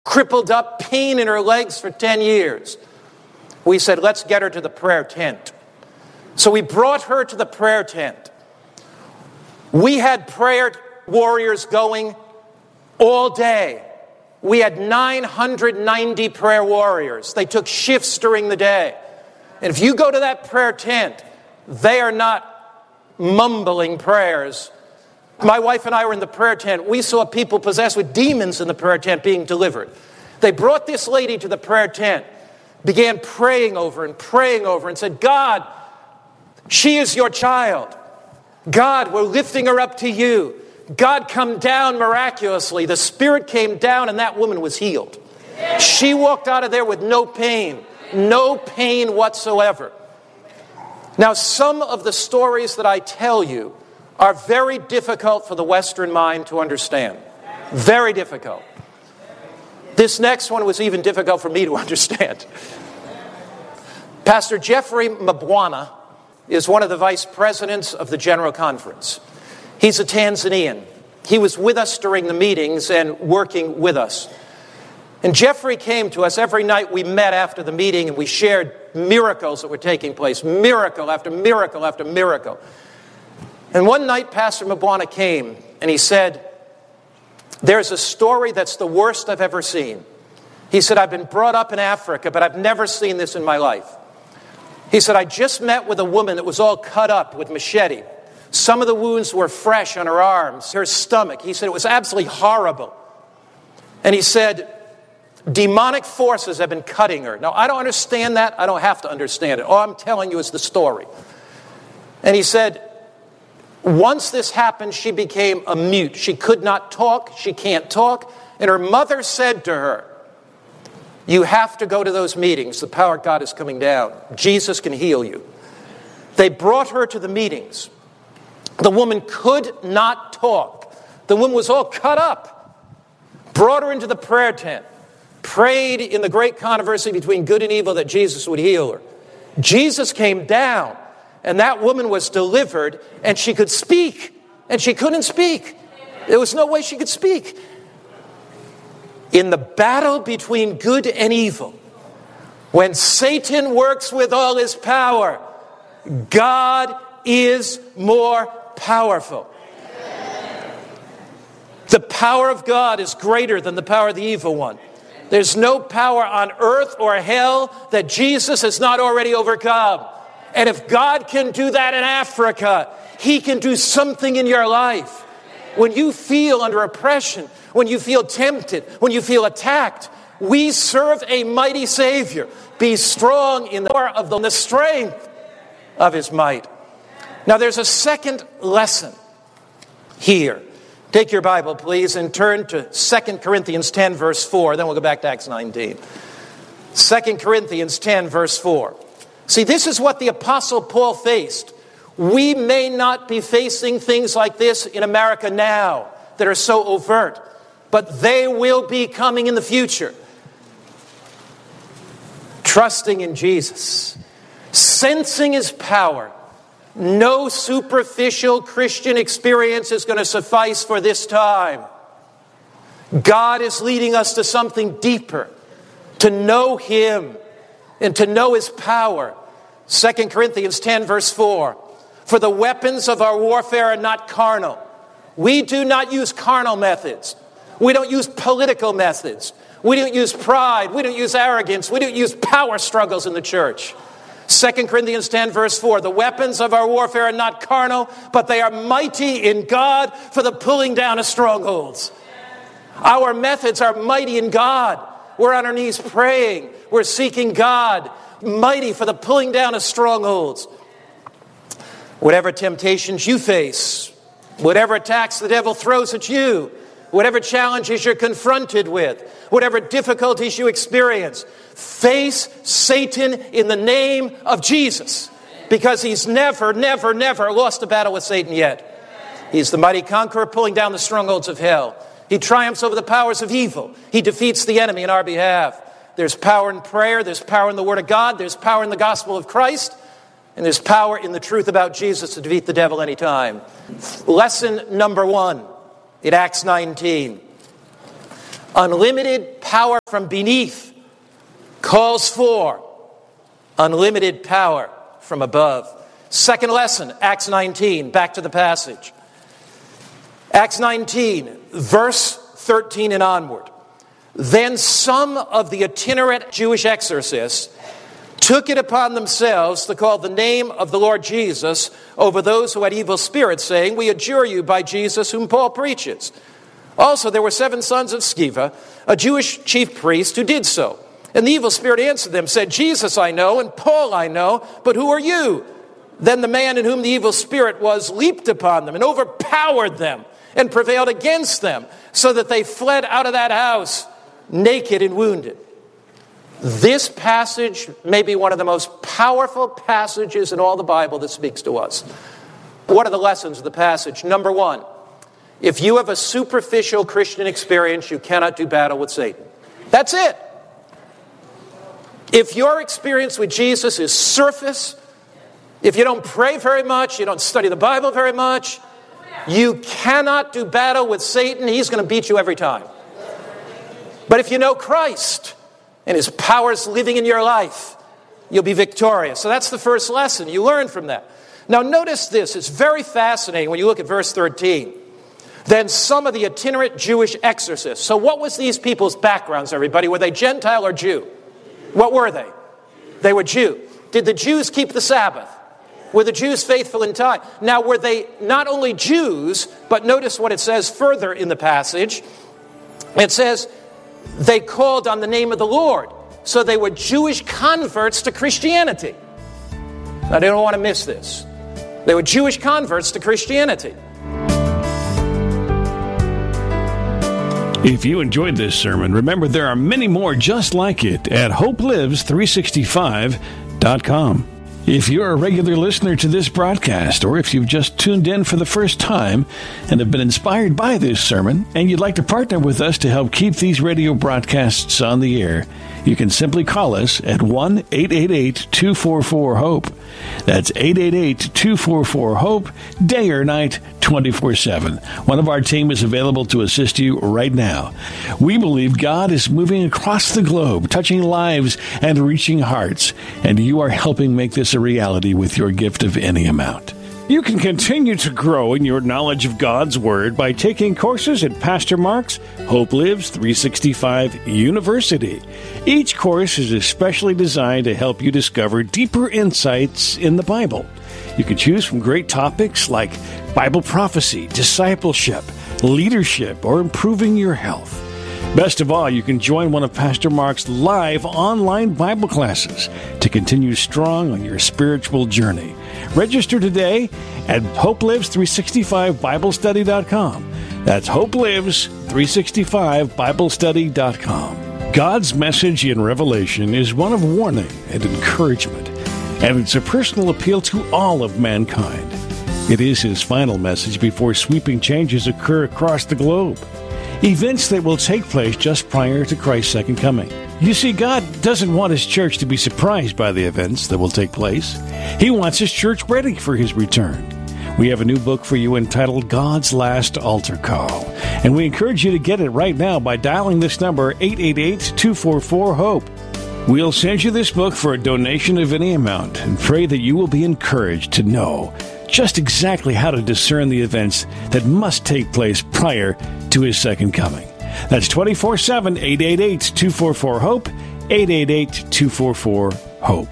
crippled up, pain in her legs for 10 years. We said, let's get her to the prayer tent. So we brought her to the prayer tent. We had prayer warriors going all day. We had 990 prayer warriors. They took shifts during the day. And if you go to that prayer tent, they are not mumbling prayers. My wife and I were in the prayer tent. We saw people possessed with demons in the prayer tent being delivered. They brought this lady to the prayer tent, began praying over and said, God, she is your child. God, we're lifting her up to you. God, come down miraculously. The Spirit came down and that woman was healed. She walked out of there with no pain whatsoever. Now, some of the stories that I tell you are very difficult for the Western mind to understand. Very difficult. This next one was even difficult for me to understand. Pastor Jeffrey Mbwana is one of the vice presidents of the General Conference. He's a Tanzanian. He was with us during the meetings and working with us. And Jeffrey came to us every night. We met after the meeting and we shared miracles that were taking place. Miracle after miracle after miracle. And one night Pastor Mbwana came and he said, there's a story that's the worst I've ever seen. He said, I've been brought up in Africa, but I've never seen this in my life. He said, I just met with a woman that was all cut up with machete. Some of the wounds were fresh on her arms, her stomach. He said it was absolutely horrible. And he said, demonic forces have been cutting her. Now, I don't understand that. I don't have to understand it. All I'm telling you is the story. And he said, once this happened, she became a mute. She could not talk. She can't talk. And her mother said to her, you have to go to those meetings. The power of God is coming down. Jesus can heal you. They brought her to the meetings. The woman could not talk. The woman was all cut up. Brought her into the prayer tent. Prayed in the great controversy between good and evil that Jesus would heal her. Jesus came down, and that woman was delivered, and she could speak, and she couldn't speak. There was no way she could speak. In the battle between good and evil, when Satan works with all his power, God is more powerful. The power of God is greater than the power of the evil one. There's no power on earth or hell that Jesus has not already overcome. And if God can do that in Africa, He can do something in your life. When you feel under oppression, when you feel tempted, when you feel attacked, we serve a mighty Savior. Be strong in the power of the strength of His might. Now there's a second lesson here. Take your Bible, please, and turn to 2 Corinthians 10, verse 4. Then we'll go back to Acts 19. 2 Corinthians 10, verse 4. See, this is what the Apostle Paul faced. We may not be facing things like this in America now that are so overt, but they will be coming in the future. Trusting in Jesus, sensing His power. No superficial Christian experience is going to suffice for this time. God is leading us to something deeper, to know Him and to know His power. 2 Corinthians 10, verse 4. For the weapons of our warfare are not carnal. We do not use carnal methods. We don't use political methods. We don't use pride. We don't use arrogance. We don't use power struggles in the church. 2 Corinthians 10, verse 4, the weapons of our warfare are not carnal, but they are mighty in God for the pulling down of strongholds. Our methods are mighty in God. We're on our knees praying. We're seeking God, mighty for the pulling down of strongholds. Whatever temptations you face, whatever attacks the devil throws at you, whatever challenges you're confronted with, whatever difficulties you experience, face Satan in the name of Jesus. Because he's never lost a battle with Satan yet. He's the mighty conqueror pulling down the strongholds of hell. He triumphs over the powers of evil. He defeats the enemy in our behalf. There's power in prayer. There's power in the Word of God. There's power in the gospel of Christ. And there's power in the truth about Jesus to defeat the devil anytime. Lesson number 1 in Acts 19. Unlimited power from beneath calls for unlimited power from above. Second lesson, Acts 19. Back to the passage. Acts 19, verse 13 and onward. Then some of the itinerant Jewish exorcists took it upon themselves to call the name of the Lord Jesus over those who had evil spirits, saying, "We adjure you by Jesus whom Paul preaches." Also there were 7 sons of Sceva, a Jewish chief priest, who did so. And the evil spirit answered them, said, "Jesus I know, and Paul I know, but who are you?" Then the man in whom the evil spirit was leaped upon them and overpowered them and prevailed against them, so that they fled out of that house naked and wounded. This passage may be one of the most powerful passages in all the Bible that speaks to us. What are the lessons of the passage? Number 1, if you have a superficial Christian experience, you cannot do battle with Satan. That's it. If your experience with Jesus is surface, if you don't pray very much, you don't study the Bible very much, you cannot do battle with Satan. He's going to beat you every time. But if you know Christ and his power's living in your life, you'll be victorious. So that's the first lesson. You learn from that. Now notice this. It's very fascinating when you look at verse 13. Then some of the itinerant Jewish exorcists. So what was these people's backgrounds, everybody? Were they Gentile or Jew? What were they? They were Jew. Did the Jews keep the Sabbath? Were the Jews faithful in time? Now, were they not only Jews, but notice what it says further in the passage. It says, they called on the name of the Lord. So they were Jewish converts to Christianity. Now, they don't want to miss this. They were Jewish converts to Christianity. If you enjoyed this sermon, remember there are many more just like it at hopelives365.com. If you're a regular listener to this broadcast, or if you've just tuned in for the first time and have been inspired by this sermon, and you'd like to partner with us to help keep these radio broadcasts on the air, you can simply call us at 1-888-244-HOPE. That's 888-244-HOPE, day or night, 24/7. One of our team is available to assist you right now. We believe God is moving across the globe, touching lives and reaching hearts, and you are helping make this a reality with your gift of any amount. You can continue to grow in your knowledge of God's Word by taking courses at Pastor Mark's Hope Lives 365 University. Each course is especially designed to help you discover deeper insights in the Bible. You can choose from great topics like Bible prophecy, discipleship, leadership, or improving your health. Best of all, you can join one of Pastor Mark's live online Bible classes to continue strong on your spiritual journey. Register today at HopeLives365BibleStudy.com. That's HopeLives365BibleStudy.com. God's message in Revelation is one of warning and encouragement, and it's a personal appeal to all of mankind. It is his final message before sweeping changes occur across the globe. Events that will take place just prior to Christ's second coming. You see, God doesn't want his church to be surprised by the events that will take place. He wants his church ready for his return. We have a new book for you entitled God's Last Altar Call, and we encourage you to get it right now by dialing this number, 888-244-HOPE. We'll send you this book for a donation of any amount and pray that you will be encouraged to know just exactly how to discern the events that must take place prior to his second coming. That's 24/7, 888-244-HOPE, 888-244-HOPE.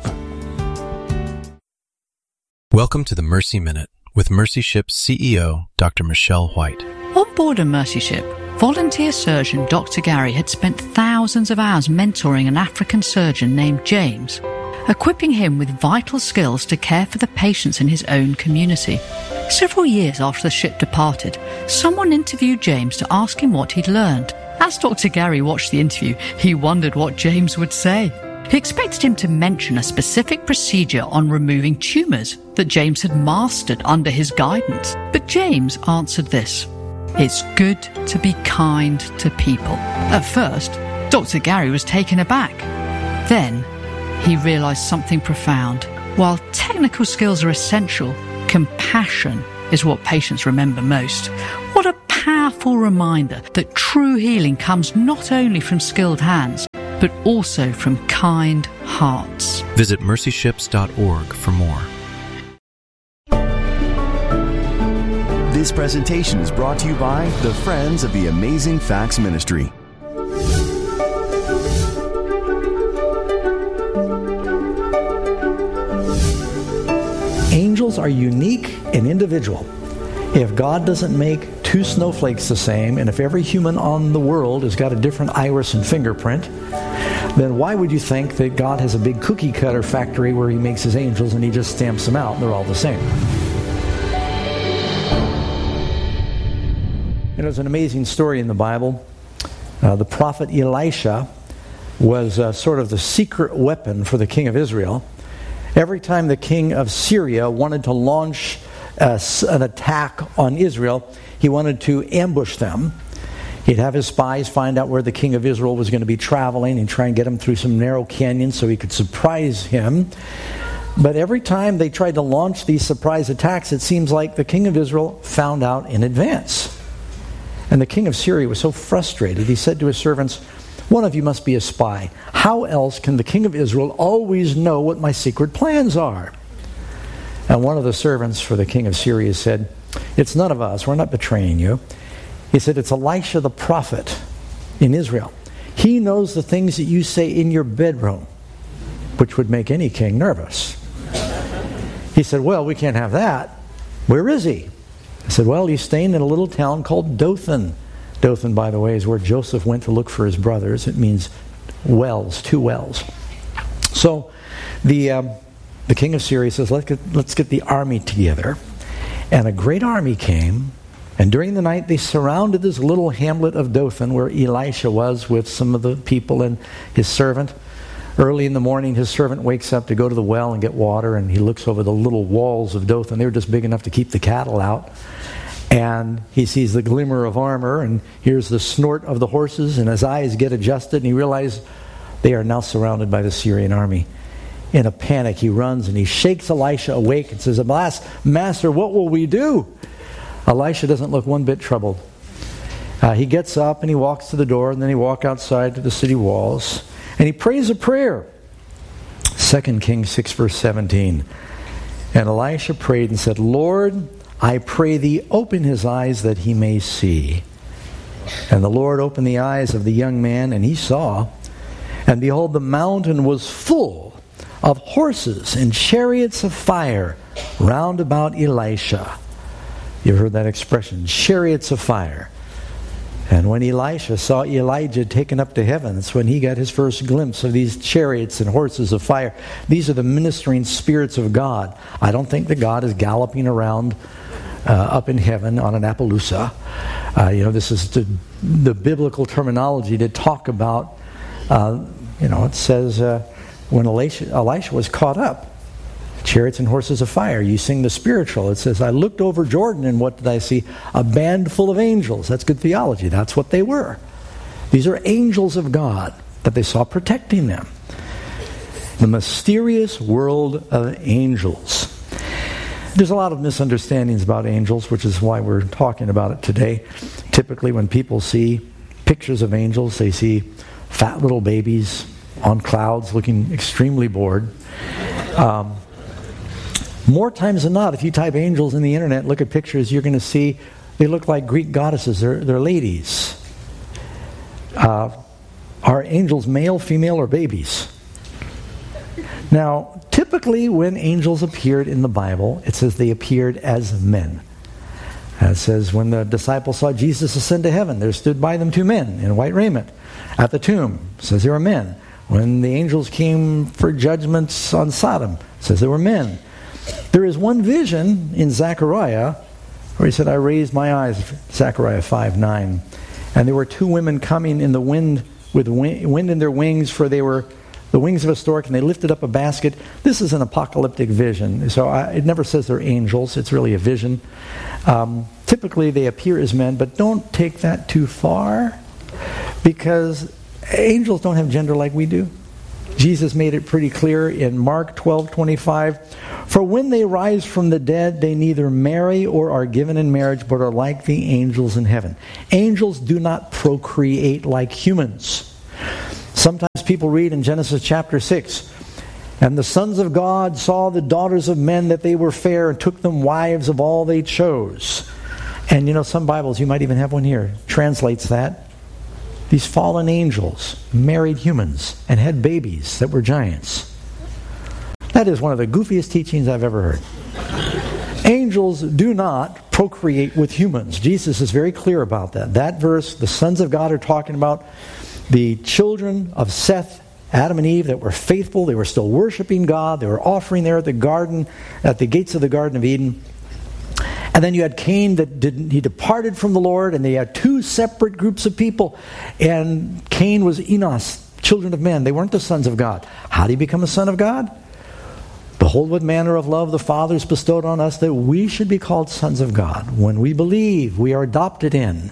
Welcome to the Mercy Minute with Mercy Ship's CEO, Dr. Michelle White. On board a Mercy Ship, volunteer surgeon Dr. Gary had spent thousands of hours mentoring an African surgeon named James, equipping him with vital skills to care for the patients in his own community. Several years after the ship departed, someone interviewed James to ask him what he'd learned. As Dr. Gary watched the interview, he wondered what James would say. He expected him to mention a specific procedure on removing tumours that James had mastered under his guidance. But James answered this: "It's good to be kind to people." At first, Dr. Gary was taken aback. Then, he realised something profound. While technical skills are essential, compassion is what patients remember most. What a powerful reminder that true healing comes not only from skilled hands, but also from kind hearts. Visit mercyships.org for more. This presentation is brought to you by the Friends of the Amazing Facts Ministry. Angels are unique and individual. If God doesn't make two snowflakes the same, and if every human on the world has got a different iris and fingerprint, then why would you think that God has a big cookie cutter factory where he makes his angels and he just stamps them out and they're all the same? You know, there's an amazing story in the Bible. The prophet Elisha was sort of the secret weapon for the king of Israel. Every time the king of Syria wanted to launch an attack on Israel, he wanted to ambush them. He'd have his spies find out where the king of Israel was going to be traveling and try and get him through some narrow canyons so he could surprise him. But every time they tried to launch these surprise attacks, it seems like the king of Israel found out in advance. And the king of Syria was so frustrated, he said to his servants, "One of you must be a spy. How else can the king of Israel always know what my secret plans are?" And one of the servants for the king of Syria said, "It's none of us. We're not betraying you." He said, "It's Elisha the prophet in Israel. He knows the things that you say in your bedroom, which would make any king nervous." He said, "Well, we can't have that. Where is he?" I said, "Well, he's staying in a little town called Dothan." Dothan, by the way, is where Joseph went to look for his brothers. It means wells, two wells. So the king of Syria says, let's get the army together. And a great army came, and during the night they surrounded this little hamlet of Dothan where Elisha was with some of the people and his servant. Early in the morning, his servant wakes up to go to the well and get water, and he looks over the little walls of Dothan. They were just big enough to keep the cattle out. And he sees the glimmer of armor and hears the snort of the horses, and his eyes get adjusted, and he realizes they are now surrounded by the Syrian army. In a panic, he runs and he shakes Elisha awake and says, "Master, what will we do?" Elisha doesn't look one bit troubled. He gets up and he walks to the door, and then he walks outside to the city walls, and he prays a prayer. 2 Kings 6 verse 17. And Elisha prayed and said, "Lord, I pray thee, open his eyes that he may see." And the Lord opened the eyes of the young man, and he saw. And behold, the mountain was full of horses and chariots of fire round about Elisha. You've heard that expression, chariots of fire. And when Elisha saw Elijah taken up to heaven, that's when he got his first glimpse of these chariots and horses of fire. These are the ministering spirits of God. I don't think that God is galloping around up in heaven on an Appaloosa. This is the biblical terminology to talk about, it says when Elisha was caught up, chariots and horses of fire. You sing the spiritual. It says, "I looked over Jordan, and what did I see? A band full of angels." That's good theology. That's what they were. These are angels of God that they saw protecting them. The mysterious world of angels. There's a lot of misunderstandings about angels, which is why we're talking about it today. Typically, when people see pictures of angels, they see fat little babies on clouds looking extremely bored. More times than not, if you type angels in the internet, look at pictures, you're going to see they look like Greek goddesses. They're ladies. Are angels male, female, or babies? Now, typically when angels appeared in the Bible, it says they appeared as men. It says when the disciples saw Jesus ascend to heaven, there stood by them two men in white raiment at the tomb. It says they were men. When the angels came for judgments on Sodom, it says they were men. There is one vision in Zechariah where he said, "I raised my eyes," Zechariah 5:9, "and there were two women coming in the wind with wind in their wings, for they were the wings of a stork, and they lifted up a basket." This is an apocalyptic vision, so it never says they're angels. It's really a vision. Typically they appear as men, but don't take that too far, because angels don't have gender like we do. Jesus made it pretty clear in Mark 12:25. For when they rise from the dead, they neither marry or are given in marriage, but are like the angels in heaven. Angels do not procreate like humans. Sometimes people read in Genesis chapter 6, and the sons of God saw the daughters of men that they were fair and took them wives of all they chose. And you know, some Bibles, you might even have one here, translates that. These fallen angels married humans and had babies that were giants. That is one of the goofiest teachings I've ever heard. Angels do not procreate with humans. Jesus is very clear about that. That verse, the sons of God are talking about the children of Seth, Adam and Eve, that were faithful. They were still worshiping God. They were offering there at the garden, at the gates of the Garden of Eden. And then you had Cain he departed from the Lord, and they had two separate groups of people. And Cain was Enos, children of men. They weren't the sons of God. How do you become a son of God? Behold what manner of love the Father has bestowed on us, that we should be called sons of God. When we believe, we are adopted in.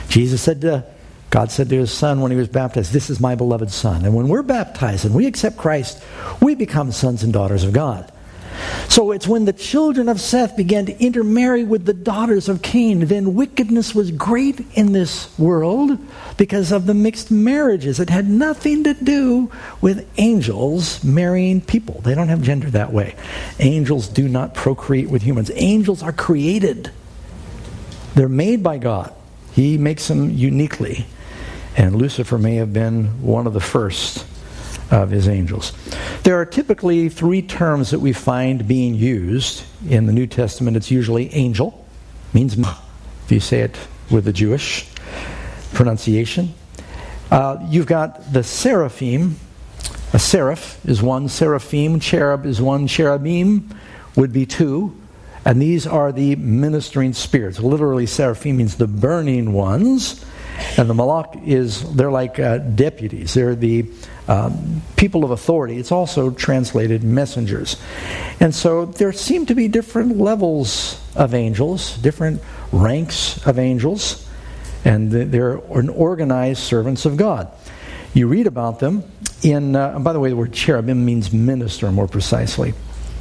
God said to his Son when he was baptized, this is my beloved Son. And when we're baptized and we accept Christ, we become sons and daughters of God. So it's when the children of Seth began to intermarry with the daughters of Cain, then wickedness was great in this world because of the mixed marriages. It had nothing to do with angels marrying people. They don't have gender that way. Angels do not procreate with humans. Angels are created. They're made by God. He makes them uniquely. And Lucifer may have been one of the first of his angels. There are typically three terms that we find being used in the New Testament. It's usually angel, means if you say it with the Jewish pronunciation. You've got the seraphim. A seraph is one, seraphim, cherub is one, cherubim would be two. And these are the ministering spirits. Literally, seraphim means the burning ones. And the malach they're like deputies. They're the people of authority. It's also translated messengers. And so there seem to be different levels of angels, different ranks of angels, and they're organized servants of God. You read about them in, by the way, the word cherubim means minister more precisely.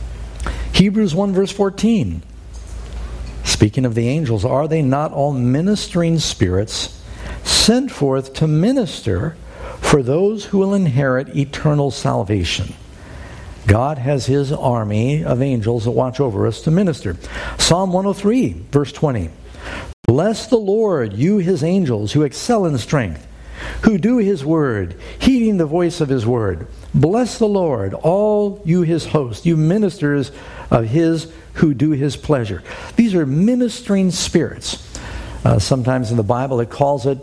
Hebrews 1 verse 14. Speaking of the angels, are they not all ministering spirits sent forth to minister for those who will inherit eternal salvation? God has his army of angels that watch over us to minister. Psalm 103, verse 20. Bless the Lord, you his angels, who excel in strength, who do his word, heeding the voice of his word. Bless the Lord, all you his host, you ministers of his who do his pleasure. These are ministering spirits. Sometimes in the Bible it calls it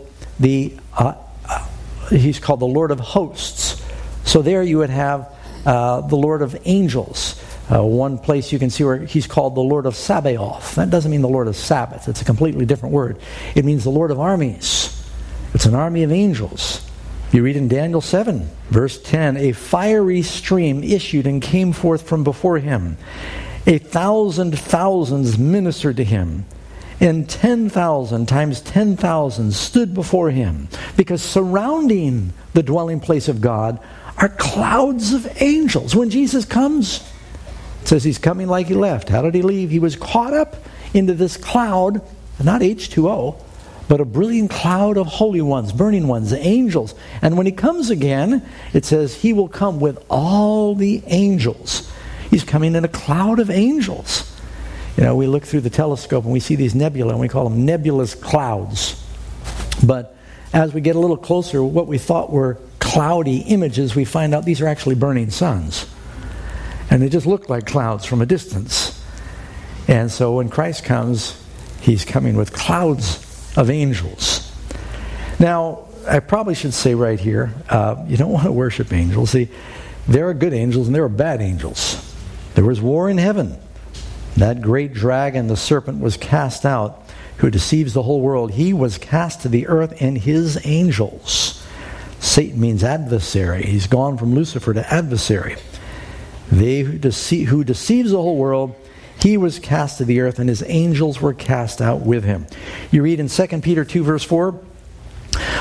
he's called the Lord of hosts. So there you would have the Lord of angels. One place you can see where he's called the Lord of Sabaoth. That doesn't mean the Lord of Sabbath. It's a completely different word. It means the Lord of armies. It's an army of angels. You read in Daniel 7, verse 10, a fiery stream issued and came forth from before him. 1,000 thousands ministered to him, and 10,000 times 10,000 stood before him, because surrounding the dwelling place of God are clouds of angels. When Jesus comes, it says he's coming like he left. How did he leave? He was caught up into this cloud, not H2O, but a brilliant cloud of holy ones, burning ones, angels. And when he comes again, it says he will come with all the angels. He's coming in a cloud of angels. You know, we look through the telescope and we see these nebulae, and we call them nebulous clouds. But as we get a little closer, what we thought were cloudy images, we find out these are actually burning suns. And they just look like clouds from a distance. And so when Christ comes, he's coming with clouds of angels. Now, I probably should say right here, you don't want to worship angels. See, there are good angels and there are bad angels. There was war in heaven. That great dragon, the serpent, was cast out, who deceives the whole world. He was cast to the earth, and his angels. Satan means adversary. He's gone from Lucifer to adversary. They who deceives the whole world, he was cast to the earth, and his angels were cast out with him. You read in 2 Peter 2 verse 4,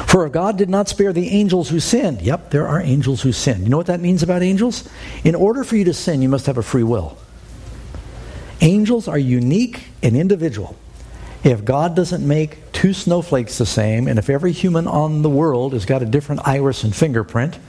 For if God did not spare the angels who sinned, yep, there are angels who sin. You know what that means about angels? In order for you to sin, you must have a free will. Angels are unique and individual. If God doesn't make two snowflakes the same, and if every human on the world has got a different iris and fingerprint,